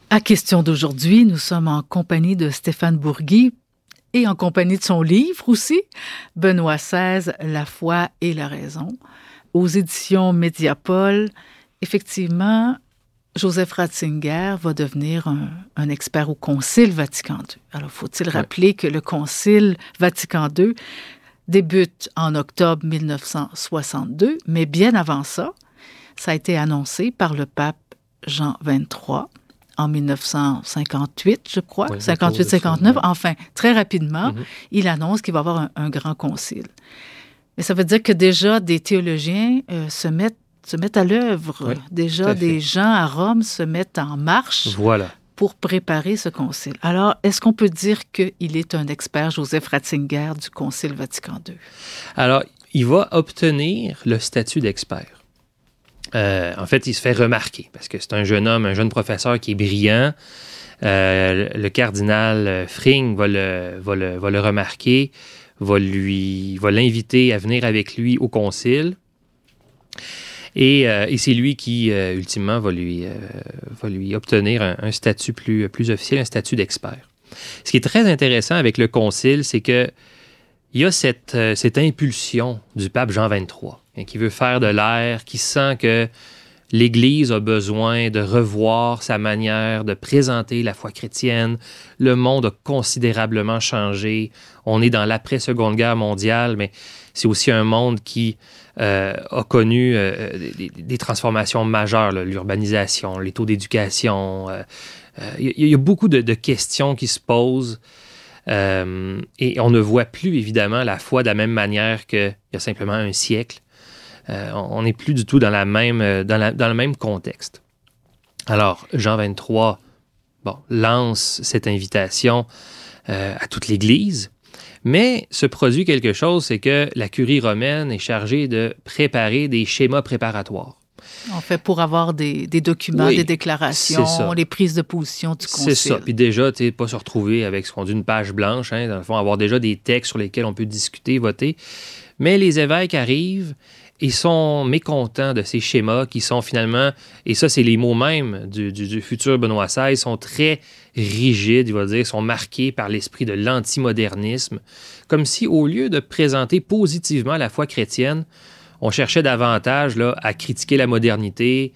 À Question d'aujourd'hui, nous sommes en compagnie de Stéphane Bourgui et en compagnie de son livre aussi, Benoît XVI, La foi et la raison, aux éditions Mediapol. Effectivement, Joseph Ratzinger va devenir un expert au Concile Vatican II. Alors, faut-il rappeler que le Concile Vatican II débute en octobre 1962, mais bien avant ça, ça a été annoncé par le pape Jean XXIII en 1958, je crois, oui, 58-59. Enfin, très rapidement, il annonce qu'il va y avoir un grand concile. Mais ça veut dire que déjà, des théologiens se mettent à l'œuvre. Oui, déjà, des gens à Rome se mettent en marche pour préparer ce concile. Alors, est-ce qu'on peut dire qu'il est un expert, Joseph Ratzinger, du Concile Vatican II? Alors, il va obtenir le statut d'expert. En fait, il se fait remarquer parce que c'est un jeune homme, un jeune professeur qui est brillant. Le cardinal Fring va le remarquer, va l'inviter à venir avec lui au concile. Et c'est lui qui, ultimement, va lui obtenir un statut plus officiel, un statut d'expert. Ce qui est très intéressant avec le concile, c'est qu'il y a cette impulsion du pape Jean XXIII, qui veut faire de l'air, qui sent que l'Église a besoin de revoir sa manière de présenter la foi chrétienne. Le monde a considérablement changé. On est dans l'après-Seconde Guerre mondiale, mais c'est aussi un monde qui a connu des transformations majeures, là, l'urbanisation, les taux d'éducation. Il y a beaucoup de questions qui se posent. Et on ne voit plus, évidemment, la foi de la même manière qu'il y a simplement un siècle. On n'est plus du tout dans le même contexte. Alors, Jean XXIII lance cette invitation à toute l'Église, mais se produit quelque chose, c'est que la curie romaine est chargée de préparer des schémas préparatoires. En fait, pour avoir des documents, des déclarations, les prises de position du concile. C'est ça. Puis déjà, tu sais, pas se retrouver avec ce qu'on dit une page blanche, dans le fond, avoir déjà des textes sur lesquels on peut discuter, voter. Mais les évêques arrivent, ils sont mécontents de ces schémas qui sont finalement, et ça, c'est les mots mêmes du futur Benoît XVI, sont très rigides, il va dire, sont marqués par l'esprit de l'antimodernisme, comme si, au lieu de présenter positivement la foi chrétienne, on cherchait davantage là, à critiquer la modernité,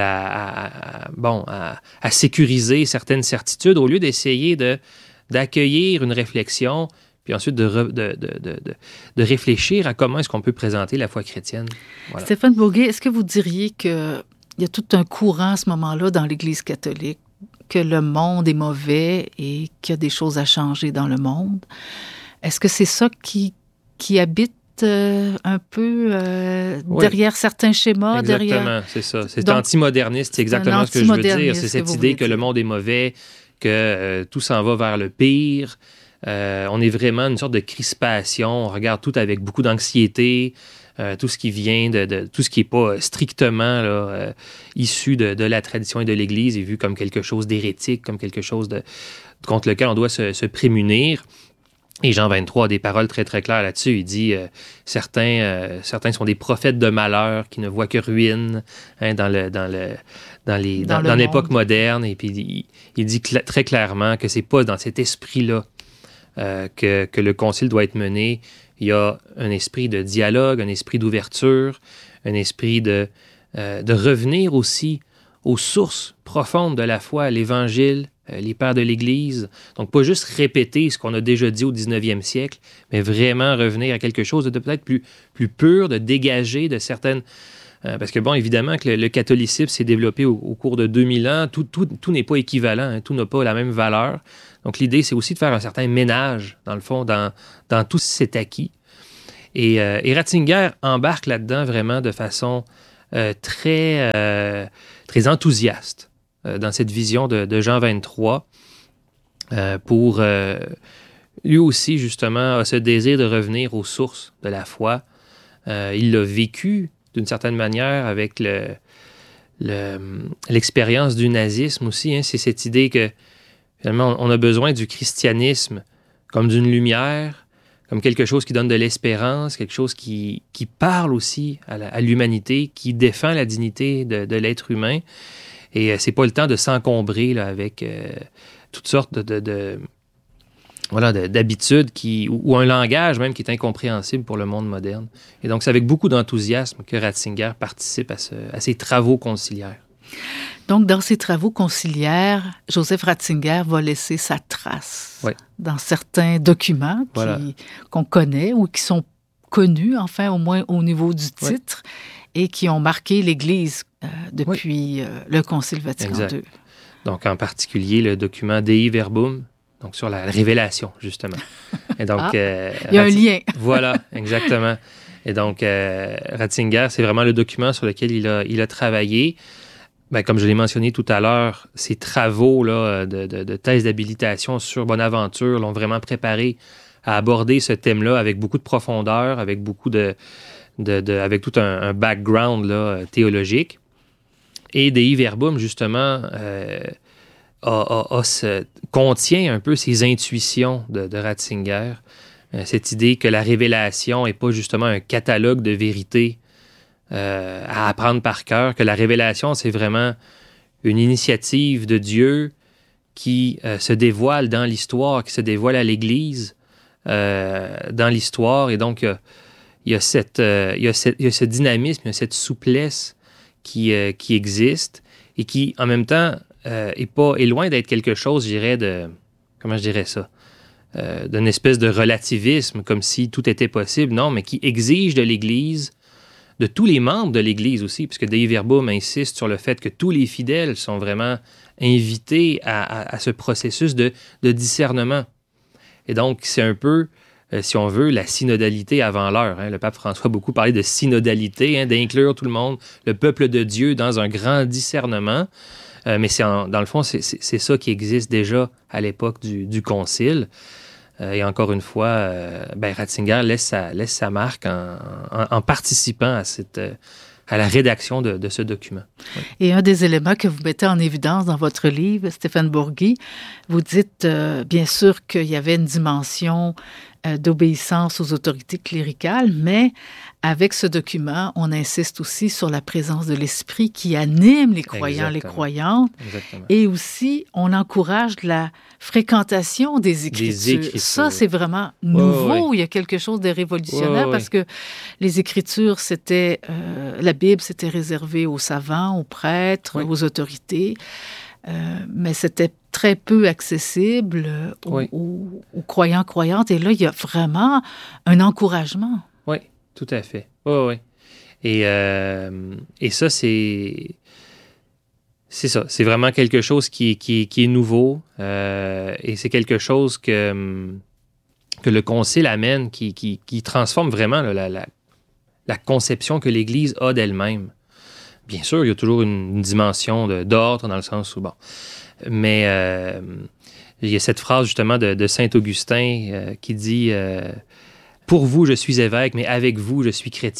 à sécuriser certaines certitudes, au lieu d'essayer d'accueillir une réflexion, puis ensuite de réfléchir à comment est-ce qu'on peut présenter la foi chrétienne. Voilà. Stéphane Bourgui, est-ce que vous diriez qu'il y a tout un courant à ce moment-là dans l'Église catholique, que le monde est mauvais et qu'il y a des choses à changer dans le monde? Est-ce que c'est ça qui habite un peu derrière certains schémas? Exactement, c'est ça. C'est antimoderniste, c'est exactement ce que je veux dire. C'est cette idée que le monde est mauvais, que tout s'en va vers le pire. On est vraiment une sorte de crispation. On regarde tout avec beaucoup d'anxiété. Tout ce qui vient tout ce qui n'est pas strictement là, issu de la tradition et de l'Église est vu comme quelque chose d'hérétique, comme quelque chose contre lequel on doit se prémunir. Et Jean XXIII a des paroles très, très claires là-dessus. Il dit certains sont des prophètes de malheur qui ne voient que ruine dans l'époque moderne. Et puis, il dit très clairement que c'est pas dans cet esprit-là que le concile doit être mené. Il y a un esprit de dialogue, un esprit d'ouverture, un esprit de revenir aussi aux sources profondes de la foi, à l'Évangile, les pères de l'Église. Donc, pas juste répéter ce qu'on a déjà dit au 19e siècle, mais vraiment revenir à quelque chose de peut-être plus pur, de dégager de certaines... parce que, bon, évidemment que le catholicisme s'est développé au cours de 2000 ans. Tout n'est pas équivalent, tout n'a pas la même valeur. Donc, l'idée, c'est aussi de faire un certain ménage, dans le fond, dans tout cet acquis. Et Ratzinger embarque là-dedans vraiment de façon très enthousiaste dans cette vision de Jean XXIII pour lui aussi, justement, a ce désir de revenir aux sources de la foi. Il l'a vécu d'une certaine manière avec l'expérience du nazisme aussi. C'est cette idée que finalement, on a besoin du christianisme comme d'une lumière, comme quelque chose qui donne de l'espérance, quelque chose qui parle aussi à l'humanité, qui défend la dignité de l'être humain. Et c'est pas le temps de s'encombrer là, avec toutes sortes d'habitudes ou un langage même qui est incompréhensible pour le monde moderne. Et donc, c'est avec beaucoup d'enthousiasme que Ratzinger participe à ces travaux conciliaires. Donc, dans ces travaux conciliaires, Joseph Ratzinger va laisser sa trace dans certains documents qu'on connaît ou qui sont connus, enfin, au moins au niveau du titre, et qui ont marqué l'Église depuis le Concile Vatican II. Donc, en particulier, le document Dei Verbum, donc sur la révélation, justement. Et donc, il y a un lien. Voilà, exactement. Et donc, Ratzinger, c'est vraiment le document sur lequel il a travaillé. Ben, comme je l'ai mentionné tout à l'heure, ces travaux là, de thèse d'habilitation sur Bonaventure l'ont vraiment préparé à aborder ce thème-là avec beaucoup de profondeur, avec beaucoup avec tout un background là, théologique. Et Dei Verbum, justement, contient un peu ces intuitions de Ratzinger, cette idée que la révélation n'est pas justement un catalogue de vérités à apprendre par cœur, que la révélation, c'est vraiment une initiative de Dieu qui se dévoile dans l'histoire, qui se dévoile à l'Église dans l'histoire. Et donc, il y a ce dynamisme, il y a cette souplesse qui existe et qui, en même temps, est loin d'être quelque chose, je dirais, comment je dirais ça, d'une espèce de relativisme, comme si tout était possible, non, mais qui exige de l'Église, de tous les membres de l'Église aussi, puisque Dei Verbum insiste sur le fait que tous les fidèles sont vraiment invités à ce processus de discernement. Et donc, c'est un peu, si on veut, la synodalité avant l'heure. Hein. Le pape François a beaucoup parlé de synodalité, d'inclure tout le monde, le peuple de Dieu, dans un grand discernement. Mais dans le fond, c'est ça qui existe déjà à l'époque du Concile. Et encore une fois, Ratzinger laisse sa marque en participant à la rédaction de ce document. Oui. Et un des éléments que vous mettez en évidence dans votre livre, Stéphane Bourgui, vous dites bien sûr qu'il y avait une dimension d'obéissance aux autorités cléricales, mais avec ce document, on insiste aussi sur la présence de l'esprit qui anime les croyants, les croyantes. Exactement. Et aussi, on encourage la fréquentation des Écritures. Ça, c'est vraiment nouveau. Il y a quelque chose de révolutionnaire parce que les Écritures, c'était... la Bible, c'était réservé aux savants, aux prêtres, aux autorités. Mais c'était très peu accessible aux croyants, croyantes. Et là, il y a vraiment un encouragement. Oui, tout à fait. Oui. Et ça, c'est ça. C'est vraiment quelque chose qui est nouveau. Et c'est quelque chose que le Concile amène, qui transforme vraiment la conception que l'Église a d'elle-même. Bien sûr, il y a toujours une dimension d'ordre dans le sens où, mais il y a cette phrase justement de Saint Augustin qui dit « Pour vous, je suis évêque, mais avec vous, je suis chrétien ».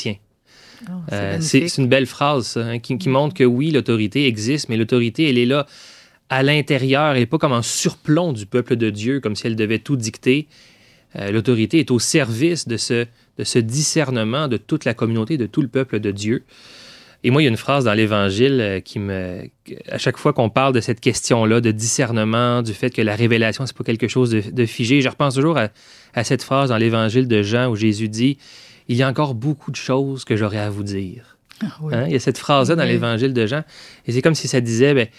C'est une belle phrase, ça, hein, qui montre que oui, l'autorité existe, mais l'autorité, elle est là à l'intérieur, elle n'est pas comme en surplomb du peuple de Dieu, comme si elle devait tout dicter. L'autorité est au service de ce discernement de toute la communauté, de tout le peuple de Dieu. Et moi, il y a une phrase dans l'Évangile à chaque fois qu'on parle de cette question-là, de discernement, du fait que la révélation, c'est pas quelque chose de figé, je repense toujours à cette phrase dans l'Évangile de Jean où Jésus dit « Il y a encore beaucoup de choses que j'aurais à vous dire. » Hein? Il y a cette phrase-là dans l'Évangile de Jean. Et c'est comme si ça disait,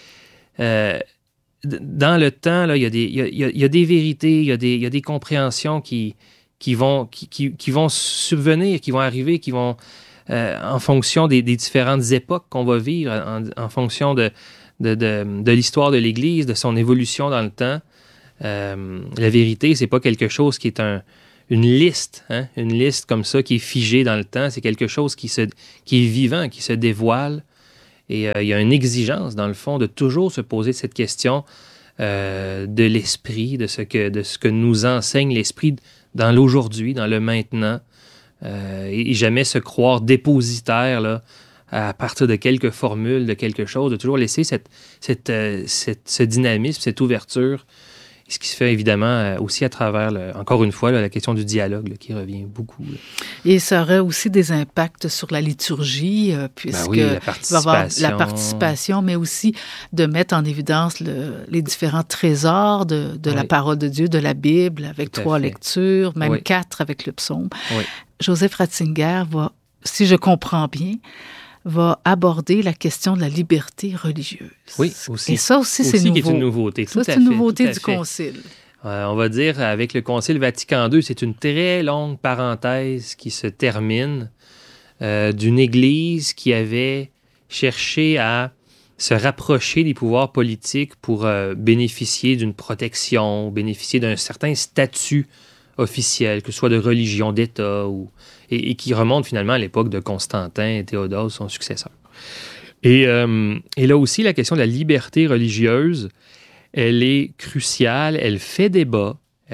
dans le temps, là, il y a des vérités, il y a des compréhensions qui vont subvenir, qui vont arriver, qui vont... en fonction des différentes époques qu'on va vivre, en fonction de l'histoire de l'Église, de son évolution dans le temps. La vérité, c'est pas quelque chose qui est une liste, hein? Une liste comme ça qui est figée dans le temps. C'est quelque chose qui est vivant, qui se dévoile. Et il y a une exigence, dans le fond, de toujours se poser cette question de l'esprit, de ce que nous enseigne l'esprit dans l'aujourd'hui, dans le maintenant. Et jamais se croire dépositaire là, à partir de quelques formules, de quelque chose, de toujours laisser ce dynamisme, cette ouverture. ce qui se fait évidemment aussi à travers, encore une fois, la question du dialogue là, qui revient beaucoup. Là. Et ça aurait aussi des impacts sur la liturgie, puisque oui, il va y avoir la participation, mais aussi de mettre en évidence les différents trésors de la parole de Dieu, de la Bible, avec 3 lectures, même 4 avec le psaume. Oui. Joseph Ratzinger va, si je comprends bien, va aborder la question de la liberté religieuse. Oui, aussi. Et ça aussi, c'est nouveau. Qui est une nouveauté. Ça, c'est une nouveauté du Concile. On va dire, avec le Concile Vatican II, c'est une très longue parenthèse qui se termine d'une Église qui avait cherché à se rapprocher des pouvoirs politiques pour bénéficier d'une protection, bénéficier d'un certain statut officiel, que ce soit de religion, d'État, et qui remonte finalement à l'époque de Constantin et Théodose, son successeur. Et là aussi, la question de la liberté religieuse, elle est cruciale, elle fait débat.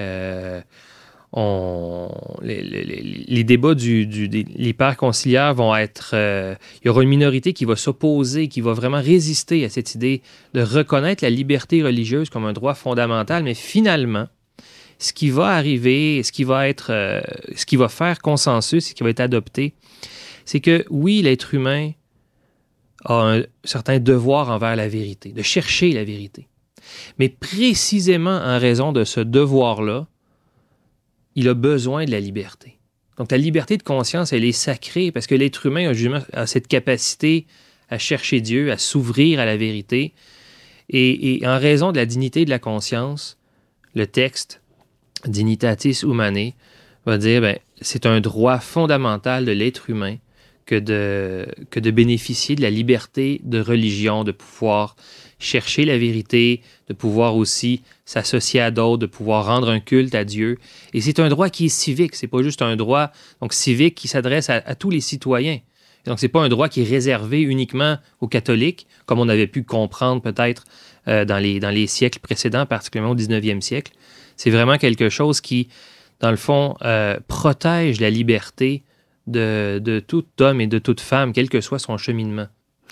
Les débats des pères conciliaires vont être... il y aura une minorité qui va s'opposer, qui va vraiment résister à cette idée de reconnaître la liberté religieuse comme un droit fondamental, mais finalement, ce qui va arriver, ce qui va faire consensus, ce qui va être adopté, c'est que oui, l'être humain a un certain devoir envers la vérité, de chercher la vérité. Mais précisément en raison de ce devoir-là, il a besoin de la liberté. Donc la liberté de conscience, elle est sacrée parce que l'être humain a cette capacité à chercher Dieu, à s'ouvrir à la vérité. Et en raison de la dignité de la conscience, le texte Dignitatis Humanae va dire c'est un droit fondamental de l'être humain que de bénéficier de la liberté de religion, de pouvoir chercher la vérité, de pouvoir aussi s'associer à d'autres, de pouvoir rendre un culte à Dieu. Et c'est un droit qui est civique, c'est pas juste un droit civique qui s'adresse à tous les citoyens. Et donc c'est pas un droit qui est réservé uniquement aux catholiques, comme on avait pu comprendre peut-être dans les siècles précédents, particulièrement au 19e siècle. C'est vraiment quelque chose qui, dans le fond, protège la liberté de tout homme et de toute femme, quel que soit son cheminement.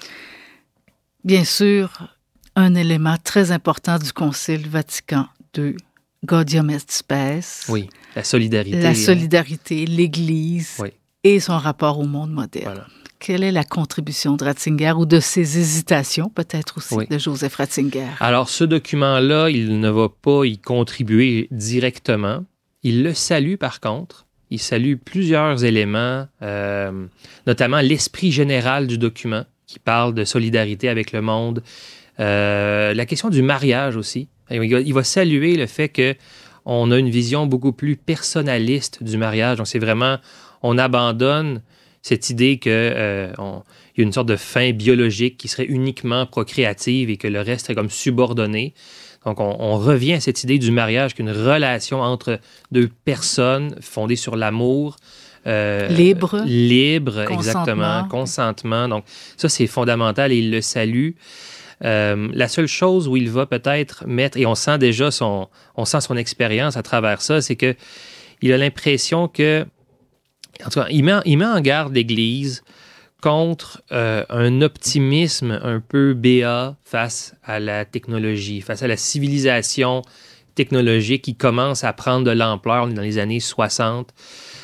Bien sûr, un élément très important du Concile Vatican II, Gaudium et Spes. Oui, la solidarité. La solidarité, l'Église et son rapport au monde moderne. Voilà. Quelle est la contribution de Ratzinger ou de ses hésitations, peut-être aussi, de Joseph Ratzinger? Alors, ce document-là, il ne va pas y contribuer directement. Il le salue, par contre. Il salue plusieurs éléments, notamment l'esprit général du document, qui parle de solidarité avec le monde. La question du mariage aussi. Il va saluer le fait qu'on a une vision beaucoup plus personnaliste du mariage. Donc, c'est vraiment, on abandonne cette idée qu'il y a une sorte de fin biologique qui serait uniquement procréative et que le reste serait comme subordonné. Donc, on revient à cette idée du mariage, qu'une relation entre deux personnes fondée sur l'amour. Libre, exactement, consentement. Donc, ça, c'est fondamental et il le salue. La seule chose où il va peut-être mettre, et on sent déjà son expérience à travers ça, c'est qu'il a l'impression que, en tout cas, il met en garde l'Église contre un optimisme un peu béat face à la technologie, face à la civilisation technologique qui commence à prendre de l'ampleur dans les années 60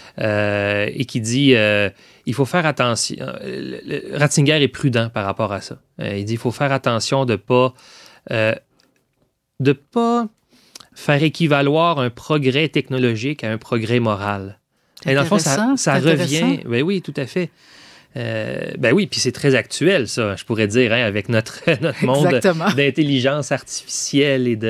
et qui dit il faut faire attention. Ratzinger est prudent par rapport à ça. Il dit il faut faire attention de pas faire équivaloir un progrès technologique à un progrès moral. Et dans le fond, ça revient. Ben oui, tout à fait. Ben oui, puis c'est très actuel, ça, je pourrais dire, avec notre monde d'intelligence artificielle et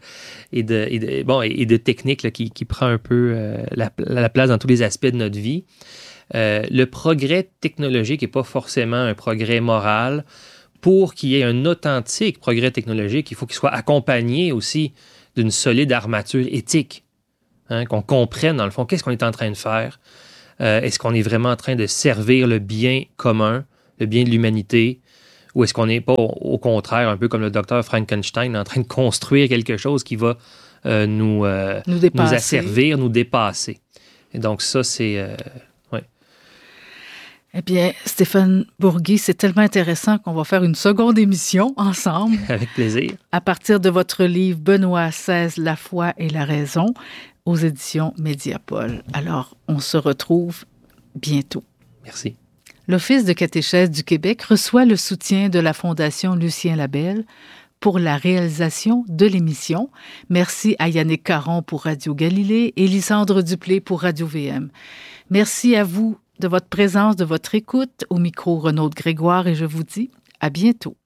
de technique là, qui prend un peu la place dans tous les aspects de notre vie. Le progrès technologique n'est pas forcément un progrès moral. Pour qu'il y ait un authentique progrès technologique, il faut qu'il soit accompagné aussi d'une solide armature éthique. Qu'on comprenne, dans le fond, qu'est-ce qu'on est en train de faire. Est-ce qu'on est vraiment en train de servir le bien commun, le bien de l'humanité, ou est-ce qu'on n'est pas, au contraire, un peu comme le docteur Frankenstein, en train de construire quelque chose qui va nous asservir, nous dépasser. Et donc ça, c'est... Eh bien, Stéphane Bourgui, c'est tellement intéressant qu'on va faire une seconde émission ensemble. Avec plaisir. À partir de votre livre Benoît XVI, La foi et la raison, aux éditions Mediapol. Alors, on se retrouve bientôt. Merci. L'Office de catéchèse du Québec reçoit le soutien de la Fondation Lucien Labelle pour la réalisation de l'émission. Merci à Yannick Caron pour Radio Galilée et Lysandre Duplé pour Radio VM. Merci à vous de votre présence, de votre écoute. Au micro, Renaud Grégoire, et je vous dis à bientôt.